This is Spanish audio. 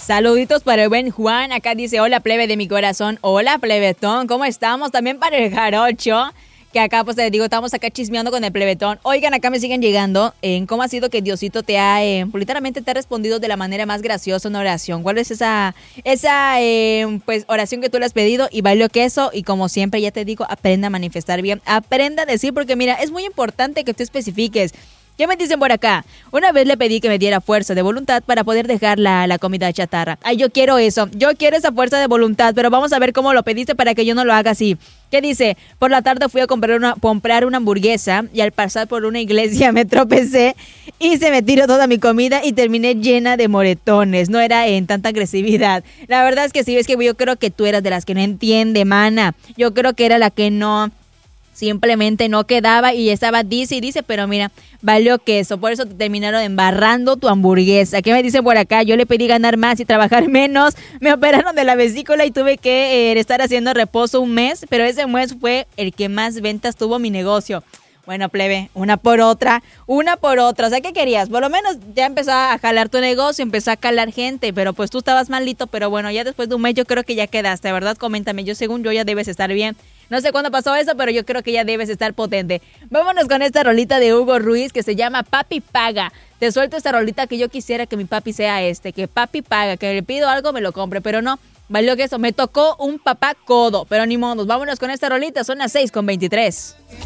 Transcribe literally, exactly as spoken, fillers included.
Saluditos para el buen Juan. Acá dice, hola plebe de mi corazón. Hola plebetón, ¿cómo estamos? También para el Jarocho, que acá pues te digo, estamos acá chismeando con el plebetón. Oigan, acá me siguen llegando en cómo ha sido que Diosito te ha, eh, literalmente te ha respondido de la manera más graciosa una oración. ¿Cuál es esa, esa eh, pues oración que tú le has pedido? Y valió queso. Y como siempre ya te digo, aprenda a manifestar bien. Aprenda a decir, porque mira, es muy importante que tú especifiques. ¿Qué me dicen por acá? Una vez le pedí que me diera fuerza de voluntad para poder dejar la, la comida chatarra. Ay, yo quiero eso. Yo quiero esa fuerza de voluntad, pero vamos a ver cómo lo pediste para que yo no lo haga así. ¿Qué dice? Por la tarde fui a comprar una, comprar una hamburguesa y al pasar por una iglesia me tropecé y se me tiró toda mi comida y terminé llena de moretones. No era en tanta agresividad. La verdad es que sí, es que yo creo que tú eras de las que no entiende, mana. Yo creo que era la que no... Simplemente no quedaba y estaba dice y dice, pero mira, valió queso. Por eso te terminaron embarrando tu hamburguesa. ¿Qué me dice por acá? Yo le pedí ganar más y trabajar menos. Me operaron de la vesícula y tuve que eh, estar haciendo reposo un mes, pero ese mes fue el que más ventas tuvo mi negocio. Bueno, plebe, una por otra, una por otra. O sea, ¿qué querías? Por lo menos ya empezó a jalar tu negocio, empezó a calar gente, pero pues tú estabas malito, pero bueno, ya después de un mes yo creo que ya quedaste, ¿verdad? Coméntame, yo según yo ya debes estar bien. No sé cuándo pasó eso, pero yo creo que ya debes estar potente. Vámonos con esta rolita de Hugo Ruiz que se llama Papi Paga. Te suelto esta rolita que yo quisiera que mi papi sea este, que papi paga, que le pido algo me lo compre, pero no, valió que eso, me tocó un papá codo, pero ni modo. Vámonos con esta rolita, son las seis con veintitrés.